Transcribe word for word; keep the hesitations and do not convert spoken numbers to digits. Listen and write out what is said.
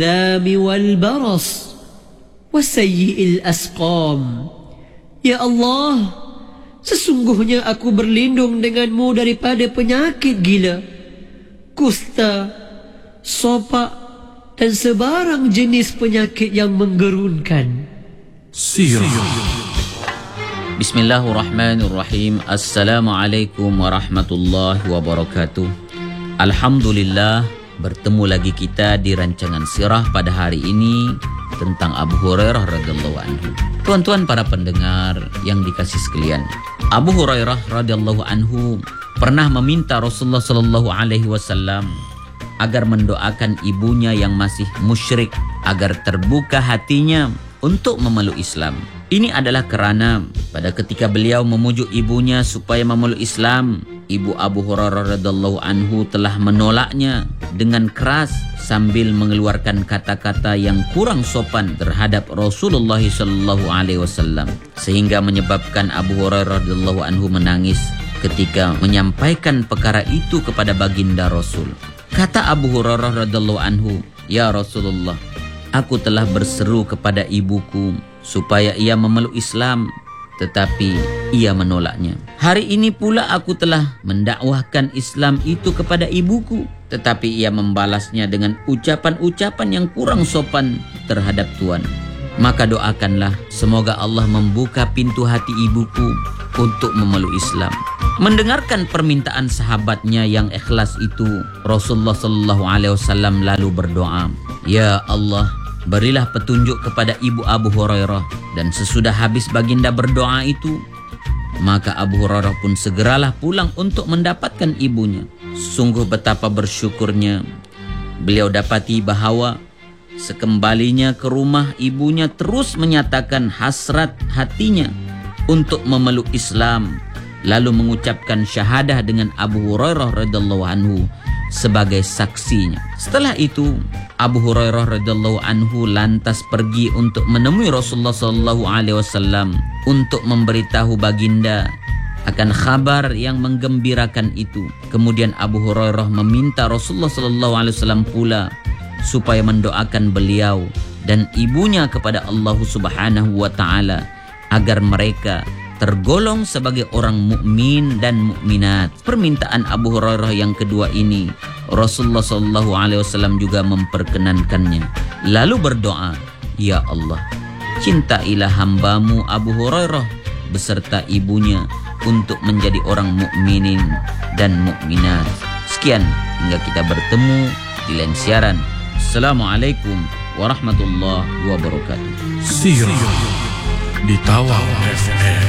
والبرص وسيء الأسقام. Ya Allah, sesungguhnya aku berlindung denganmu daripada penyakit gila, kusta, sopak, dan sebarang jenis penyakit yang menggerunkan. Sirah. Bismillahirrahmanirrahim. Assalamualaikum warahmatullahi wabarakatuh. Alhamdulillah, bertemu lagi kita di rancangan sirah pada hari ini tentang Abu Hurairah radhiyallahu anhu. Tuan-tuan para pendengar yang dikasih sekalian, Abu Hurairah radhiyallahu anhu pernah meminta Rasulullah sallallahu alaihi wasallam agar mendoakan ibunya yang masih musyrik agar terbuka hatinya untuk memeluk Islam. Ini adalah kerana pada ketika beliau memujuk ibunya supaya memeluk Islam, ibu Abu Hurairah radhiyallahu anhu telah menolaknya dengan keras sambil mengeluarkan kata-kata yang kurang sopan terhadap Rasulullah sallallahu alaihi wasallam, sehingga menyebabkan Abu Hurairah radhiyallahu anhu menangis ketika menyampaikan perkara itu kepada baginda Rasul. Kata Abu Hurairah radhiyallahu anhu, "Ya Rasulullah, aku telah berseru kepada ibuku supaya ia memeluk Islam, tetapi ia menolaknya. Hari ini pula aku telah mendakwahkan Islam itu kepada ibuku, tetapi ia membalasnya dengan ucapan-ucapan yang kurang sopan terhadap Tuhan. Maka doakanlah semoga Allah membuka pintu hati ibuku untuk memeluk Islam." Mendengarkan permintaan sahabatnya yang ikhlas itu, Rasulullah sallallahu alaihi wasallam lalu berdoa, "Ya Allah, berilah petunjuk kepada ibu Abu Hurairah." Dan sesudah habis baginda berdoa itu, maka Abu Hurairah pun segeralah pulang untuk mendapatkan ibunya. Sungguh betapa bersyukurnya beliau dapati bahawa sekembalinya ke rumah, ibunya terus menyatakan hasrat hatinya untuk memeluk Islam, lalu mengucapkan syahadah dengan Abu Hurairah radhiyallahu anhu sebagai saksinya. Setelah itu, Abu Hurairah radhiyallahu anhu lantas pergi untuk menemui Rasulullah sallallahu alaihi wasallam untuk memberitahu baginda akan kabar yang menggembirakan itu. Kemudian Abu Hurairah meminta Rasulullah sallallahu alaihi wasallam pula supaya mendoakan beliau dan ibunya kepada Allah Subhanahu wa taala agar mereka tergolong sebagai orang mukmin dan mukminat. Permintaan Abu Hurairah yang kedua ini Rasulullah sallallahu alaihi wasallam juga memperkenankannya. Lalu berdoa, "Ya Allah, cintailah hambamu Abu Hurairah beserta ibunya untuk menjadi orang mukminin dan mukminat." Sekian, hingga kita bertemu di lain siaran. Assalamualaikum warahmatullahi wabarakatuh. Sirah di Tawau F M.